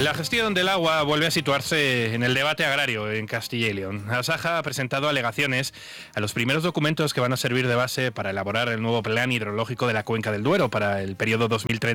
La gestión del agua vuelve a situarse en el debate agrario en Castilla y León. Asaja ha presentado alegaciones a los primeros documentos que van a servir de base para elaborar el nuevo plan hidrológico de la Cuenca del Duero para el periodo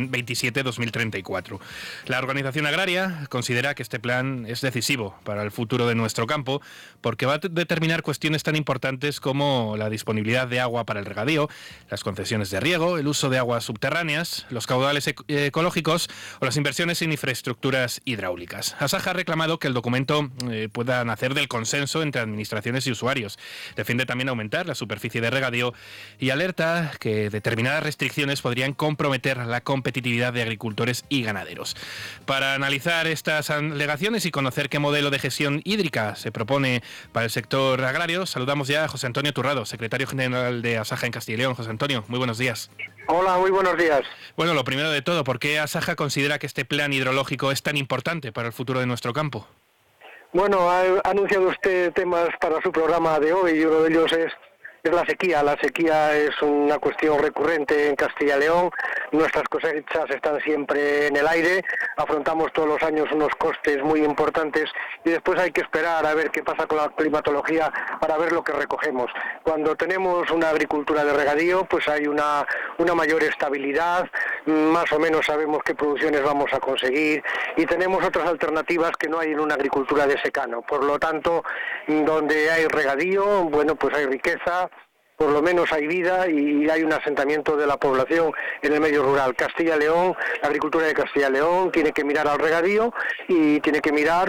2027-2034. La organización agraria considera que este plan es decisivo para el futuro de nuestro campo porque va a determinar cuestiones tan importantes como la disponibilidad de agua para el regadío, las concesiones de riego, el uso de aguas subterráneas, los caudales ecológicos o las inversiones en infraestructuras hidráulicas. Asaja ha reclamado que el documento pueda nacer del consenso entre administraciones y usuarios. Defiende también aumentar la superficie de regadío y alerta que determinadas restricciones podrían comprometer la competitividad de agricultores y ganaderos. Para analizar estas alegaciones y conocer qué modelo de gestión hídrica se propone para el sector agrario, saludamos ya a José Antonio Turrado, secretario general de Asaja en Castilla y León. José Antonio, muy buenos días. Hola, muy buenos días. Bueno, lo primero de todo, ¿por qué Asaja considera que este plan hidrológico es tan importante para el futuro de nuestro campo? Bueno, ha anunciado usted temas para su programa de hoy y uno de ellos es la sequía. La sequía es una cuestión recurrente en Castilla y León. Nuestras cosechas están siempre en el aire, afrontamos todos los años unos costes muy importantes y después hay que esperar a ver qué pasa con la climatología para ver lo que recogemos. Cuando tenemos una agricultura de regadío, pues hay una mayor estabilidad, más o menos sabemos qué producciones vamos a conseguir y tenemos otras alternativas que no hay en una agricultura de secano. Por lo tanto, donde hay regadío, bueno, pues hay riqueza, por lo menos hay vida y hay un asentamiento de la población en el medio rural. Castilla y León, la agricultura de Castilla y León tiene que mirar al regadío y tiene que mirar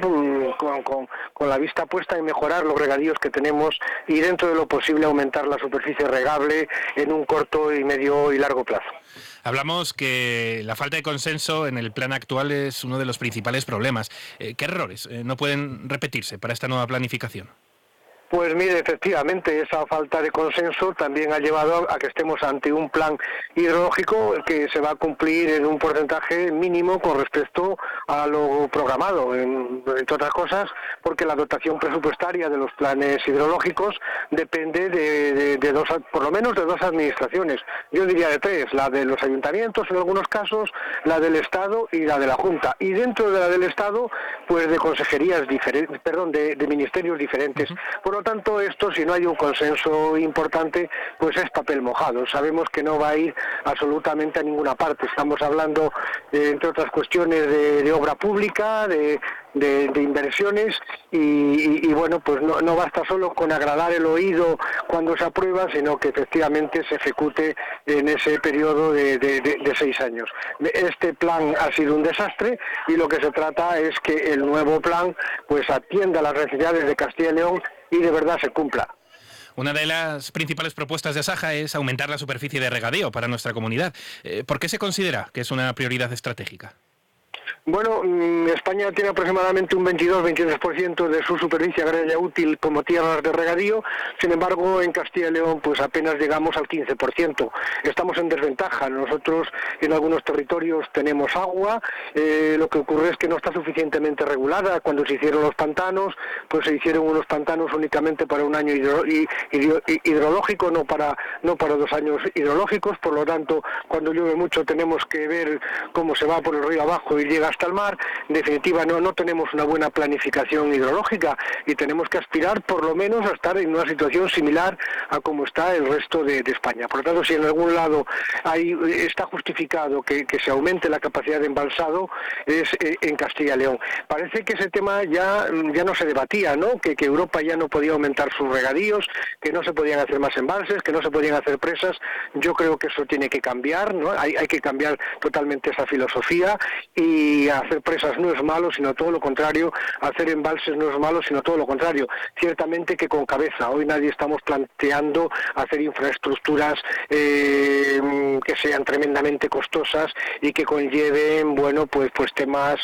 con la vista puesta en mejorar los regadíos que tenemos y dentro de lo posible aumentar la superficie regable en un corto y medio y largo plazo. Hablamos que la falta de consenso en el plan actual es uno de los principales problemas. ¿Qué errores no pueden repetirse para esta nueva planificación? Pues mire, efectivamente, esa falta de consenso también ha llevado a que estemos ante un plan hidrológico que se va a cumplir en un porcentaje mínimo con respecto a lo programado, entre otras cosas, porque la dotación presupuestaria de los planes hidrológicos depende de dos, por lo menos de dos administraciones. Yo diría de tres, la de los ayuntamientos en algunos casos, la del Estado y la de la Junta. Y dentro de la del Estado, pues de consejerías diferentes, de ministerios diferentes. Por lo tanto, esto, si no hay un consenso importante, pues es papel mojado. Sabemos que no va a ir absolutamente a ninguna parte. Estamos hablando, entre otras cuestiones, de obra pública, de inversiones y bueno, pues no basta solo con agradar el oído cuando se aprueba, sino que efectivamente se ejecute en ese periodo de 6 años. Este plan ha sido un desastre y lo que se trata es que el nuevo plan pues atienda las necesidades de Castilla y León y de verdad se cumpla. Una de las principales propuestas de Asaja es aumentar la superficie de regadío para nuestra comunidad. ¿Por qué se considera que es una prioridad estratégica? Bueno, España tiene aproximadamente un 22-23% de su superficie agraria útil como tierras de regadío, sin embargo en Castilla y León pues apenas llegamos al 15%. Estamos en desventaja, nosotros en algunos territorios tenemos agua, lo que ocurre es que no está suficientemente regulada. Cuando se hicieron los pantanos, pues se hicieron unos pantanos únicamente para un año hidrológico, no para 2 años hidrológicos, por lo tanto cuando llueve mucho tenemos que ver cómo se va por el río abajo y llega hasta el mar. En definitiva, no tenemos una buena planificación hidrológica y tenemos que aspirar por lo menos a estar en una situación similar a como está el resto de España. Por lo tanto, si en algún lado está justificado que se aumente la capacidad de embalsado, es en Castilla y León. Parece que ese tema ya no se debatía, ¿no? Que Europa ya no podía aumentar sus regadíos, que no se podían hacer más embalses, que no se podían hacer presas. Yo creo que eso tiene que cambiar, ¿no? Hay que cambiar totalmente esa filosofía y hacer presas no es malo, sino todo lo contrario, hacer embalses no es malo, sino todo lo contrario. Ciertamente que con cabeza, hoy nadie estamos planteando hacer infraestructuras que sean tremendamente costosas y que conlleven, bueno, pues temas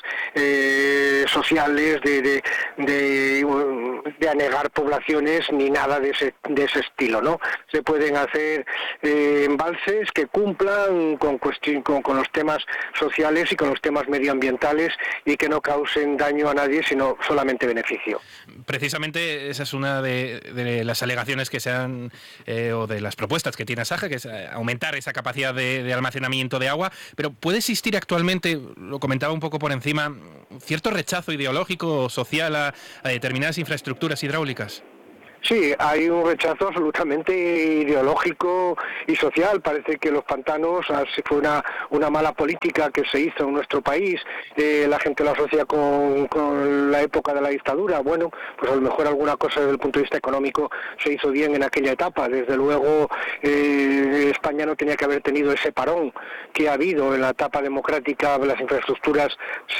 sociales de anegar poblaciones ni nada de ese estilo, ¿no? Se pueden hacer embalses que cumplan con los temas sociales y con los temas medioambientales y que no causen daño a nadie, sino solamente beneficio. Precisamente esa es una de las alegaciones que se han, o de las propuestas que tiene Asaja, que es aumentar esa capacidad de almacenamiento de agua, pero ¿puede existir actualmente, lo comentaba un poco por encima, cierto rechazo ideológico o social a determinadas infraestructuras hidráulicas. Sí, hay un rechazo absolutamente ideológico y social. Parece que los pantanos fue una mala política que se hizo en nuestro país. La gente lo asocia con la época de la dictadura. Bueno, pues a lo mejor alguna cosa desde el punto de vista económico se hizo bien en aquella etapa. Desde luego, España no tenía que haber tenido ese parón que ha habido en la etapa democrática de las infraestructuras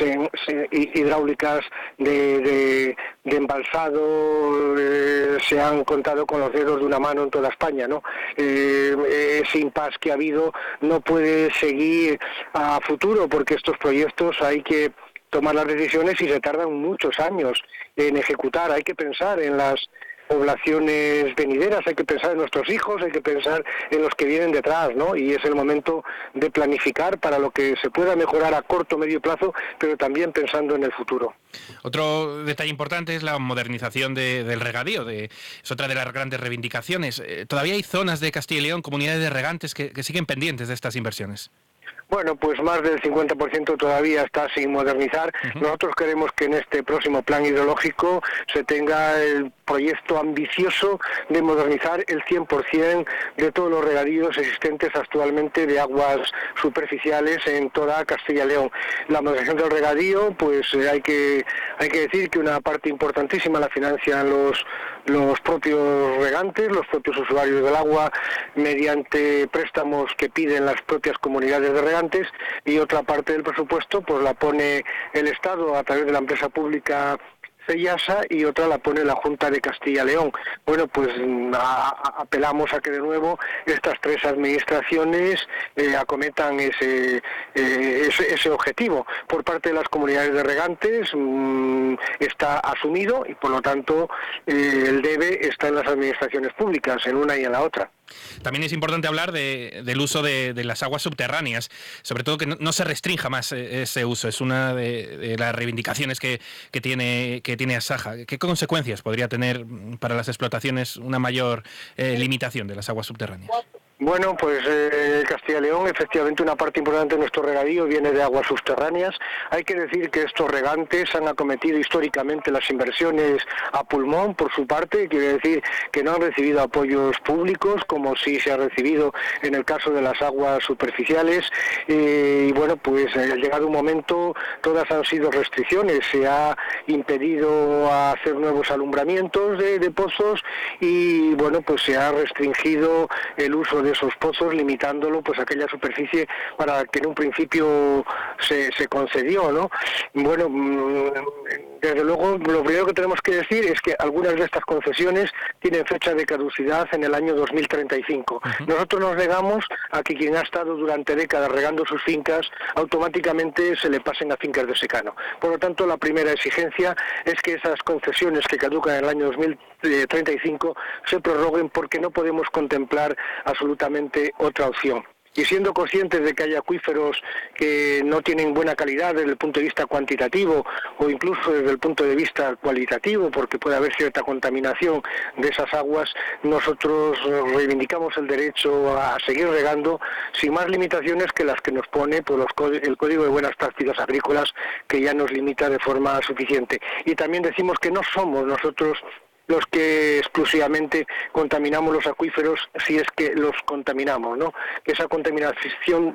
hidráulicas de embalsado. Se han contado con los dedos de una mano en toda España, ¿no? Ese impasse que ha habido no puede seguir a futuro, porque estos proyectos hay que tomar las decisiones y se tardan muchos años en ejecutar. Hay que pensar en las poblaciones venideras, hay que pensar en nuestros hijos, hay que pensar en los que vienen detrás, ¿no? Y es el momento de planificar para lo que se pueda mejorar a corto o medio plazo, pero también pensando en el futuro. Otro detalle importante es la modernización del regadío, es otra de las grandes reivindicaciones. Todavía hay zonas de Castilla y León, comunidades de regantes que siguen pendientes de estas inversiones. Bueno, pues más del 50% todavía está sin modernizar. Nosotros queremos que en este próximo plan hidrológico se tenga el proyecto ambicioso de modernizar el 100% de todos los regadíos existentes actualmente de aguas superficiales en toda Castilla y León. La modernización del regadío, pues hay que decir que una parte importantísima la financian los propios regantes, los propios usuarios del agua, mediante préstamos que piden las propias comunidades de regantes, y otra parte del presupuesto pues la pone el Estado a través de la empresa pública CEIASA y otra la pone la Junta de Castilla y León. Bueno, pues apelamos a que de nuevo estas tres administraciones acometan ese objetivo. Por parte de las comunidades de regantes está asumido y por lo tanto el debe está en las administraciones públicas, en una y en la otra. También es importante hablar del uso de las aguas subterráneas, sobre todo que no se restrinja más ese uso. Es una de las reivindicaciones que tiene Asaja. ¿Qué consecuencias podría tener para las explotaciones una mayor limitación de las aguas subterráneas? Bueno, pues Castilla y León, efectivamente una parte importante de nuestro regadío viene de aguas subterráneas. Hay que decir que estos regantes han acometido históricamente las inversiones a pulmón por su parte, quiere decir que no han recibido apoyos públicos como sí se ha recibido en el caso de las aguas superficiales, y bueno, pues llegado un momento todas han sido restricciones, se ha impedido hacer nuevos alumbramientos de pozos y bueno, pues se ha restringido el uso de esos pozos, limitándolo pues a aquella superficie para que en un principio se concedió, ¿no? Bueno, desde luego lo primero que tenemos que decir es que algunas de estas concesiones tienen fecha de caducidad en el año 2035. Nosotros nos negamos a que quien ha estado durante décadas regando sus fincas automáticamente se le pasen a fincas de secano. Por lo tanto, la primera exigencia es que esas concesiones que caducan en el año 2035 se prorroguen, porque no podemos contemplar absolutamente otra opción. Y siendo conscientes de que hay acuíferos que no tienen buena calidad desde el punto de vista cuantitativo o incluso desde el punto de vista cualitativo, porque puede haber cierta contaminación de esas aguas, nosotros reivindicamos el derecho a seguir regando sin más limitaciones que las que nos pone pues, el Código de Buenas Prácticas Agrícolas, que ya nos limita de forma suficiente. Y también decimos que no somos nosotros los que exclusivamente contaminamos los acuíferos, si es que los contaminamos, ¿no? Que esa contaminación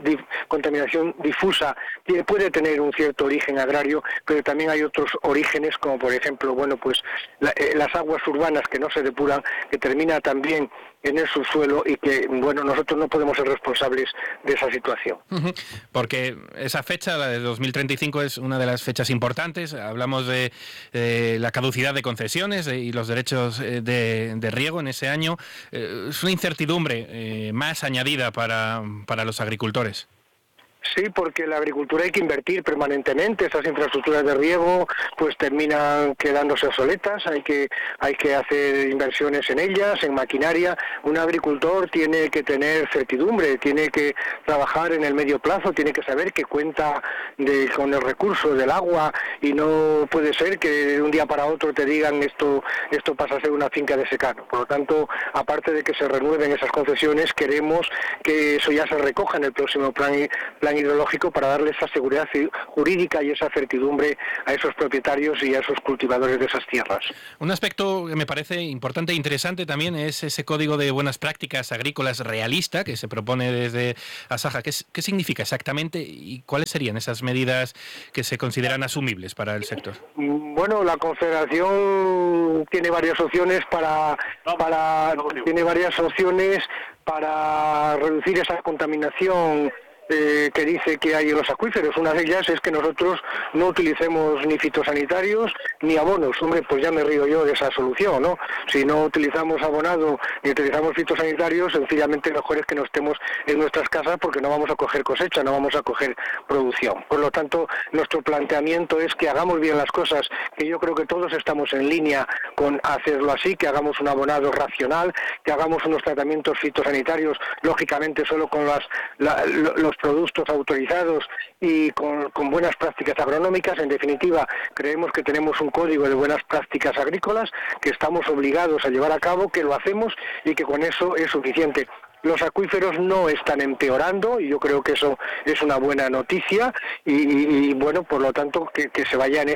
difusa puede tener un cierto origen agrario, pero también hay otros orígenes, como por ejemplo, bueno, pues las aguas urbanas que no se depuran, que termina también en el subsuelo y que, bueno, nosotros no podemos ser responsables de esa situación. Porque esa fecha, la de 2035, es una de las fechas importantes. Hablamos de la caducidad de concesiones y los derechos de riego en ese año. Es una incertidumbre más añadida para los agricultores. Sí, porque la agricultura hay que invertir permanentemente, esas infraestructuras de riego pues terminan quedándose obsoletas, hay que hacer inversiones en ellas, en maquinaria. Un agricultor tiene que tener certidumbre, tiene que trabajar en el medio plazo, tiene que saber que cuenta con el recurso del agua y no puede ser que de un día para otro te digan esto pasa a ser una finca de secano. Por lo tanto, aparte de que se renueven esas concesiones, queremos que eso ya se recoja en el próximo plan plan hidrológico para darle esa seguridad jurídica y esa certidumbre a esos propietarios y a esos cultivadores de esas tierras. Un aspecto que me parece importante e interesante también es ese código de buenas prácticas agrícolas realista que se propone desde Asaja. ¿Qué significa exactamente y cuáles serían esas medidas que se consideran asumibles para el sector? Bueno, la Confederación tiene varias opciones para reducir esa contaminación que dice que hay en los acuíferos. Una de ellas es que nosotros no utilicemos ni fitosanitarios ni abonos. Hombre, pues ya me río yo de esa solución, ¿no? Si no utilizamos abonado ni utilizamos fitosanitarios, sencillamente mejor es que no estemos en nuestras casas porque no vamos a coger cosecha, no vamos a coger producción. Por lo tanto, nuestro planteamiento es que hagamos bien las cosas, que yo creo que todos estamos en línea con hacerlo así, que hagamos un abonado racional, que hagamos unos tratamientos fitosanitarios, lógicamente solo con los productos autorizados y con buenas prácticas agronómicas. En definitiva, creemos que tenemos un código de buenas prácticas agrícolas que estamos obligados a llevar a cabo, que lo hacemos y que con eso es suficiente. Los acuíferos no están empeorando y yo creo que eso es una buena noticia y bueno, por lo tanto que se vaya en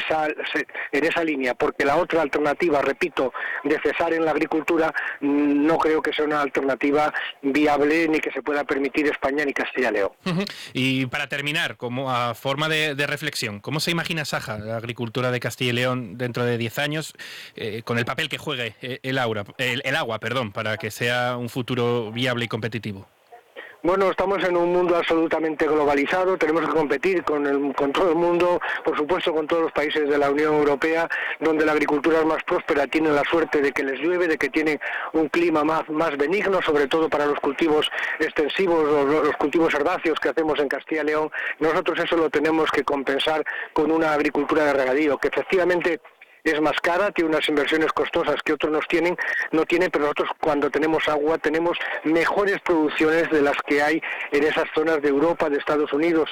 esa línea, porque la otra alternativa, repito, de cesar en la agricultura, no creo que sea una alternativa viable ni que se pueda permitir España ni Castilla y León. Y para terminar, como a forma de reflexión, ¿cómo se imagina Saja, la agricultura de Castilla y León dentro de 10 años, con el papel que juegue el agua, para que sea un futuro viable y competitivo? Bueno, estamos en un mundo absolutamente globalizado, tenemos que competir con todo el mundo, por supuesto con todos los países de la Unión Europea, donde la agricultura es más próspera, tienen la suerte de que les llueve, de que tienen un clima más benigno, sobre todo para los cultivos extensivos o los cultivos herbáceos que hacemos en Castilla y León. Nosotros eso lo tenemos que compensar con una agricultura de regadío, que efectivamente es más cara, tiene unas inversiones costosas que otros no tienen, pero nosotros cuando tenemos agua tenemos mejores producciones de las que hay en esas zonas de Europa, de Estados Unidos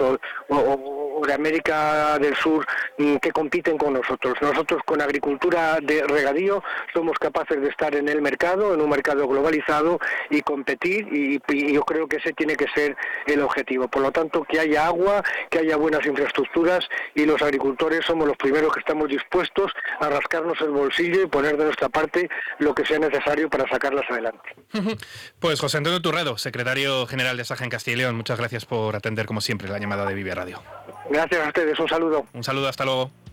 o de América del Sur que compiten con nosotros. Nosotros con agricultura de regadío somos capaces de estar en el mercado, en un mercado globalizado y competir y yo creo que ese tiene que ser el objetivo. Por lo tanto, que haya agua, que haya buenas infraestructuras y los agricultores somos los primeros que estamos dispuestos a rascarnos el bolsillo y poner de nuestra parte lo que sea necesario para sacarlas adelante. Pues José Antonio Turredo, secretario general de Asaja en Castilla y León, muchas gracias por atender como siempre la llamada de Vive Radio. Gracias a ustedes, un saludo. Un saludo, hasta luego.